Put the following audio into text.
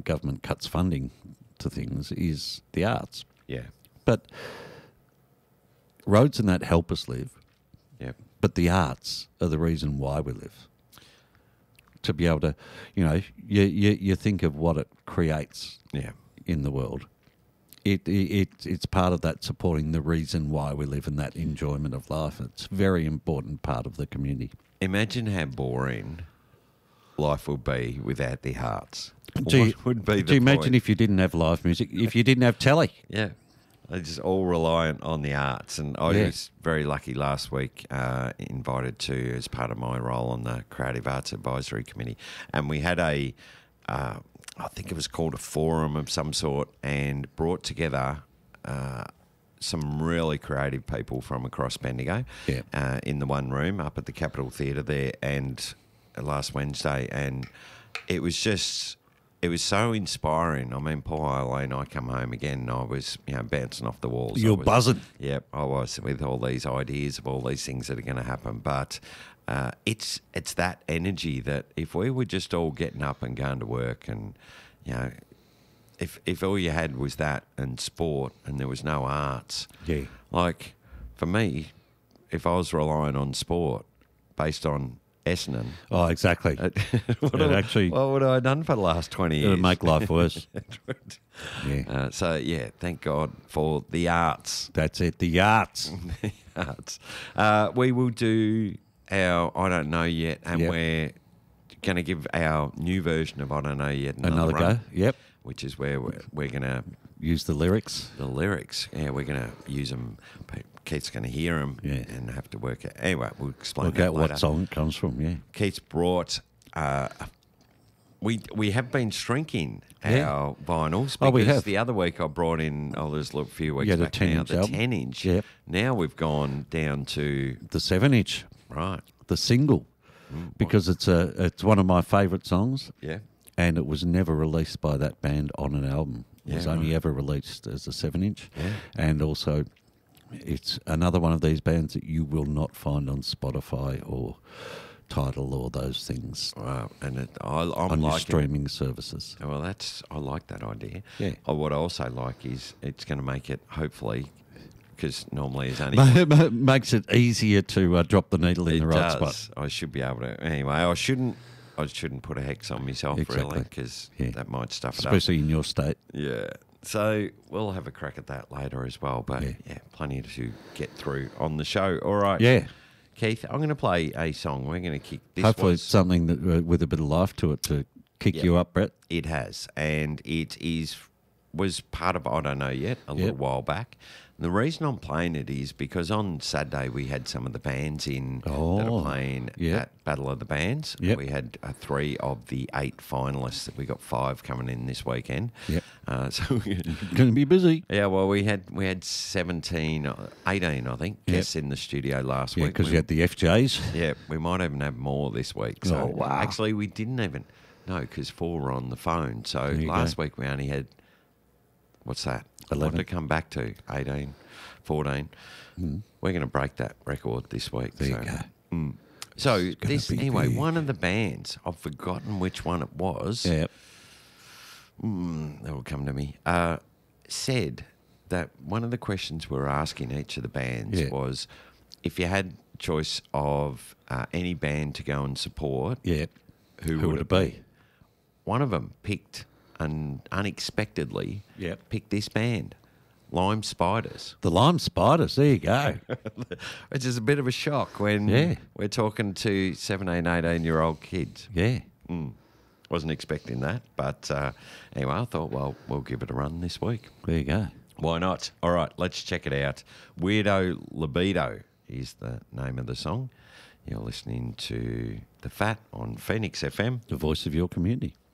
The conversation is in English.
government cuts funding to things is the arts. Yeah. But roads and that help us live. Yep. But the arts are the reason why we live. To be able to, you think of what it creates in the world. It's part of that supporting the reason why we live and that enjoyment of life. It's a very important part of the community. Imagine how boring life would be without the arts. Do What would be the you imagine point? if you didn't have live music, if you didn't have telly? Yeah. They're just all reliant on the arts. And I was very lucky last week, invited to, as part of my role on the Creative Arts Advisory Committee. And we had I think it was called a forum of some sort, and brought together some really creative people from across Bendigo in the one room up at the Capitol Theatre there, and last Wednesday. And it was so inspiring. I mean, poor Eileen, I come home again and I was, bouncing off the walls. You're buzzing. Yep, I was, with all these ideas of all these things that are going to happen. But it's that energy that if we were just all getting up and going to work, and, if all you had was that and sport and there was no arts, like for me, if I was relying on sport based on Essendon. Oh, exactly. What would I have done for the last 20 years? It would make life worse. Thank God for the arts. That's it, the arts. The arts. We will do our I Don't Know Yet, and we're going to give our new version of I Don't Know Yet another go. run, Yep. which is where we're going to use the lyrics. The lyrics. Yeah, we're going to use them. Keith's going to hear them and have to work out. Anyway, we'll explain that later. What song it comes from, Keith's brought... we have been shrinking our vinyls, because we have. the other week I brought in, there's a few weeks back the 10-inch now, the album. 10-inch. Yep. Now we've gone down to... The 7-inch. Right. The single. Because it's one of my favourite songs. Yeah. And it was never released by that band on an album. It was only ever released as a 7-inch. Yeah. And also, it's another one of these bands that you will not find on Spotify or Tidal or those things. Wow. And I'm on your liking streaming services. Well, I like that idea. Yeah. What I also like is it's going to make it, hopefully, because normally it's only... Makes it easier to drop the needle in the right spot. I should be able to... Anyway, I shouldn't put a hex on myself, really, because that might stuff it up. Especially in your state. Yeah. So we'll have a crack at that later as well. But, plenty to get through on the show. All right. Yeah. Keith, I'm going to play a song. We're going to kick this. Hopefully it's something that with a bit of life to it to kick you up, Brett. It has. And was part of I Don't Know Yet a little while back. And the reason I'm playing it is because on Saturday we had some of the bands in that are playing at Battle of the Bands. Yep. We had 3 of the 8 finalists. We got 5 coming in this weekend. Yep. So going to be busy. Yeah, well, we had 18, I think, guests in the studio last week. Because you had the FJs. Yeah, we might even have more this week. So wow. Actually, we didn't even... No, because 4 were on the phone. So last week we only had... What's that? 11. What to come back to? 18, 14. We're going to break that record this week. There you go. So anyway, one of the bands, I've forgotten which one it was. Yep. That will come to me. Said that one of the questions we were asking each of the bands was, if you had choice of any band to go and support, who would it be? One of them picked, and unexpectedly, picked this band, Lime Spiders. The Lime Spiders, there you go. Which is a bit of a shock when we're talking to 17, 18-year-old kids. Yeah. Wasn't expecting that, but anyway, I thought, well, we'll give it a run this week. There you go. Why not? All right, let's check it out. Weirdo Libido is the name of the song. You're listening to The Fat on Phoenix FM. The voice of your community.